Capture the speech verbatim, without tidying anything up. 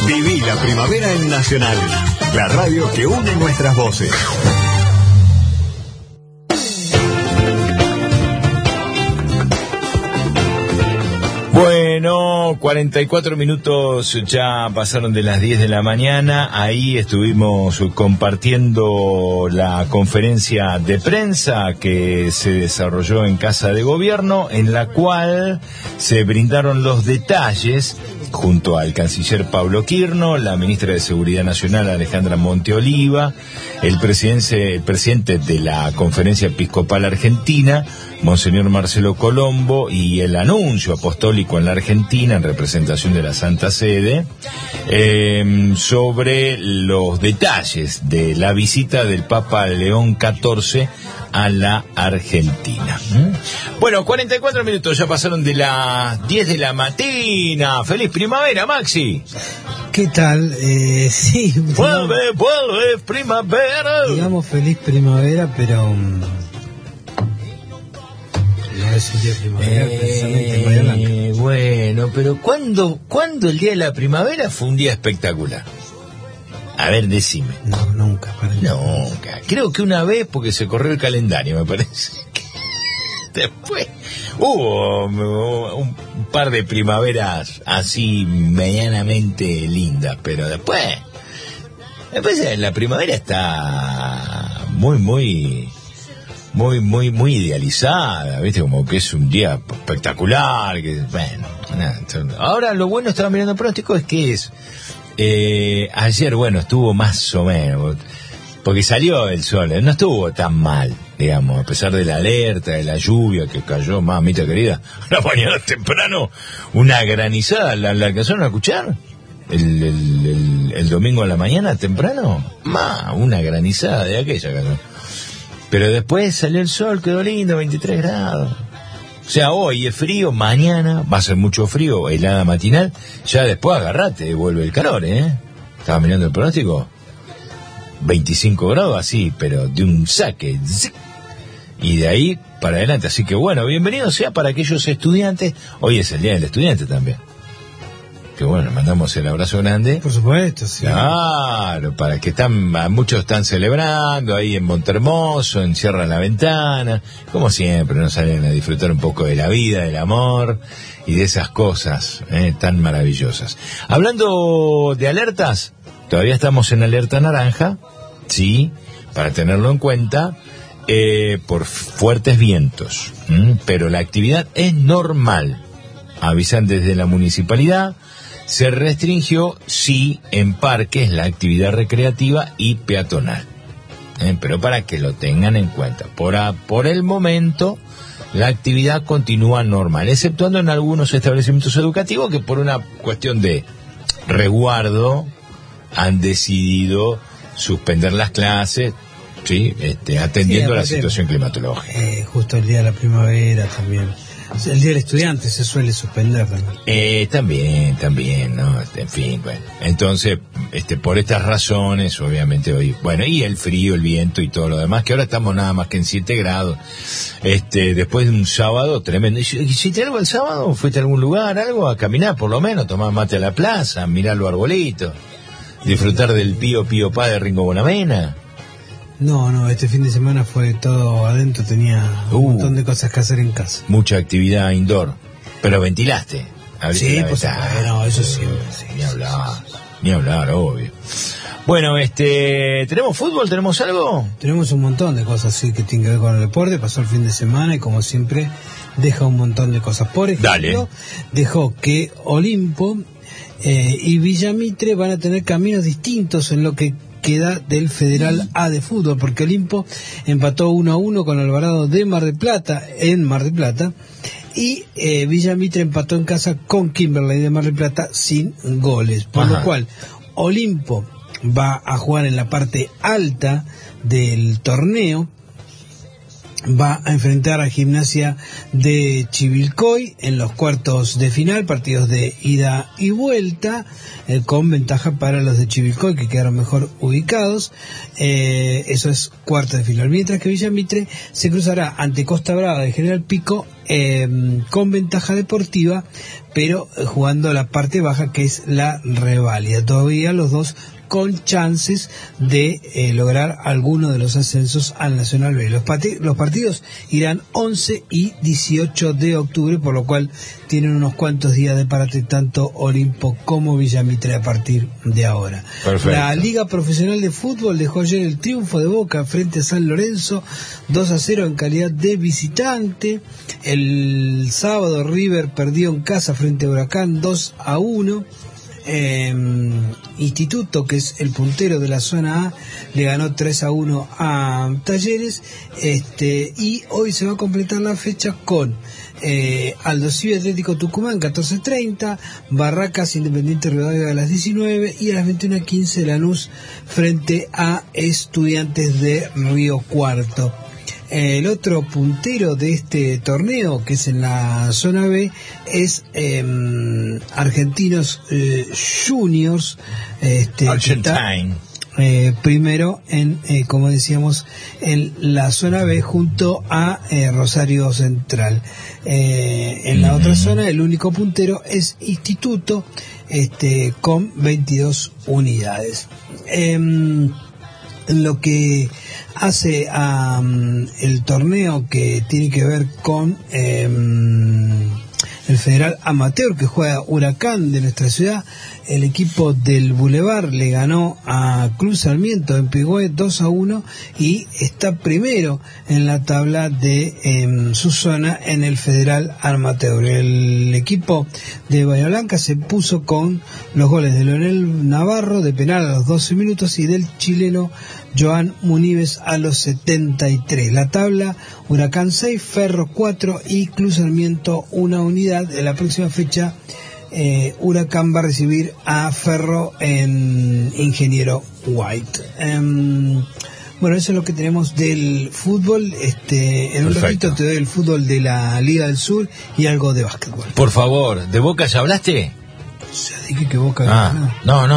Viví la primavera en Nacional, la radio que une nuestras voces. Bueno, cuarenta y cuatro minutos ya pasaron de las diez de la mañana. Ahí estuvimos compartiendo la conferencia de prensa que se desarrolló en Casa de Gobierno, en la cual se brindaron los detalles junto al canciller Pablo Quirno, la ministra de Seguridad Nacional Alejandra Monteoliva, el presidente, el presidente de la Conferencia Episcopal Argentina, Monseñor Marcelo Colombo, y el anuncio apostólico en la Argentina en representación de la Santa Sede eh, sobre los detalles de la visita del Papa León catorce a la Argentina. ¿Mm? Bueno, cuarenta y cuatro minutos ya pasaron de las diez de la mañana. ¡Feliz primavera, Maxi! ¿Qué tal? Eh, sí. ¡Vuelve, vuelve, primavera! Digamos feliz primavera, pero... Um, no es el día de primavera, eh, precisamente en Bahía Blanca. Bueno, pero ¿cuándo, ¿cuándo el día de la primavera fue un día espectacular? A ver, decime. No, nunca. Para nunca. Creo que una vez, porque se corrió el calendario, me parece. Después hubo un par de primaveras así medianamente lindas, pero después, después la primavera está muy, muy, muy, muy, muy idealizada, ¿viste? Como que es un día espectacular, que, bueno, nada. Ahora lo bueno, estaba mirando el pronóstico, es que es eh, ayer, bueno, estuvo más o menos, porque salió el sol, no estuvo tan mal, digamos, a pesar de la alerta, de la lluvia que cayó, mamita querida, a la mañana temprano, una granizada, ¿la, la alcanzaron a escuchar? El, el, el, el domingo a la mañana temprano, ma, una granizada de aquella cayó. Pero después salió el sol, quedó lindo, veintitrés grados. O sea, hoy es frío, mañana va a ser mucho frío, helada matinal, ya después agarrate, vuelve el calor, ¿eh? Estaba mirando el pronóstico, veinticinco grados así, pero de un saque, y de ahí para adelante. Así que bueno, bienvenido sea para aquellos estudiantes. Hoy es el día del estudiante también, que bueno, mandamos el abrazo grande. Por supuesto, sí. Claro, para que están, muchos están celebrando ahí en Montermoso, encierran la ventana, como siempre, nos salen a disfrutar un poco de la vida, del amor y de esas cosas eh, tan maravillosas. Hablando de alertas, todavía estamos en alerta naranja, sí, para tenerlo en cuenta, eh, por fuertes vientos, ¿m? Pero la actividad es normal, avisan desde la municipalidad. Se restringió, sí, en parques la actividad recreativa y peatonal, ¿eh? Pero para que lo tengan en cuenta, por, a, por el momento la actividad continúa normal, exceptuando en algunos establecimientos educativos que por una cuestión de resguardo han decidido suspender las clases, sí, este, atendiendo sí, a la situación climatológica. Eh, justo el día de la primavera también. El día del estudiante se suele suspender también. Eh, también, también, ¿no? En fin, bueno. Entonces, este, por estas razones, obviamente hoy, bueno, y el frío, el viento y todo lo demás, que ahora estamos nada más que en siete grados. Este, después de un sábado tremendo. ¿Hiciste algo el sábado? ¿Fuiste a algún lugar, algo? A caminar, por lo menos, tomar mate a la plaza, mirar los arbolitos, disfrutar del pío pío pa de Ringo Bonavena. No, no, este fin de semana fue todo adentro, tenía un uh, montón de cosas que hacer en casa. Mucha actividad indoor, pero ventilaste. Sí, pues no, eso siempre, sí. Ni hablar, ni hablar, obvio. Bueno, este, ¿tenemos fútbol? ¿Tenemos algo? Tenemos un montón de cosas, sí, que tienen que ver con el deporte. Pasó el fin de semana y como siempre deja un montón de cosas. Por ejemplo, Dale. dejó que Olimpo eh, y Villamitre van a tener caminos distintos en lo que queda del Federal A de fútbol, porque Olimpo empató uno a uno con Alvarado de Mar del Plata, en Mar del Plata, y eh, Villamitre empató en casa con Kimberley de Mar del Plata sin goles, por Ajá. lo cual Olimpo va a jugar en la parte alta del torneo, va a enfrentar a Gimnasia de Chivilcoy en los cuartos de final, partidos de ida y vuelta, eh, con ventaja para los de Chivilcoy, que quedaron mejor ubicados. Eh, eso es cuartos de final. Mientras que Villamitre se cruzará ante Costa Brava de General Pico eh, con ventaja deportiva, pero jugando la parte baja, que es la reválida. Todavía los dos con chances de eh, lograr alguno de los ascensos al Nacional B. Los, pati- los partidos irán once y dieciocho de octubre, por lo cual tienen unos cuantos días de parate tanto Olimpo como Villamitre a partir de ahora. Perfecto. La Liga Profesional de Fútbol dejó ayer el triunfo de Boca frente a San Lorenzo, dos a cero en calidad de visitante. El sábado River perdió en casa frente a Huracán dos a uno. Eh, Instituto, que es el puntero de la zona A, le ganó tres a uno a Talleres, este, y hoy se va a completar la fecha con eh, Aldo Civi Atlético Tucumán catorce treinta, Barracas Independiente Rivadavia a las diecinueve y a las veintiuno quince Lanús frente a Estudiantes de Río Cuarto. El otro puntero de este torneo, que es en la zona B, es eh, Argentinos eh, Juniors, este, Argentine. Eh, primero en, eh, como decíamos, en la zona B junto a eh, Rosario Central. Eh, en la mm. otra zona, el único puntero es Instituto, este, con veintidós unidades. Eh, lo que hace a um, el torneo que tiene que ver con eh, el Federal Amateur, que juega Huracán de nuestra ciudad, el equipo del Boulevard le ganó a Cruz Sarmiento en Pigüé dos a uno y está primero en la tabla de eh, su zona en el Federal Amateur. El equipo de Bahía Blanca se puso con los goles de Leonel Navarro de penal a los doce minutos y del chileno Joan Muníbez a los setenta y tres. La tabla: Huracán seis, Ferro cuatro y Cruz Sarmiento una unidad. En la próxima fecha eh, Huracán va a recibir a Ferro en Ingeniero White. Um, bueno, eso es lo que tenemos del fútbol. Este, en un ratito te doy el fútbol de la Liga del Sur y algo de básquetbol. Por favor, ¿de Boca ya hablaste? O sea, dije que Boca ah, no, no.